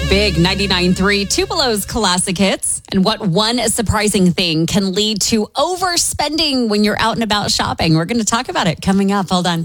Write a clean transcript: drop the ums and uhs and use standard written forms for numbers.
Big 99.3 Tupelo's classic hits. And what one surprising thing can lead to overspending when you're out and about shopping. We're going to talk about it coming up. Hold on.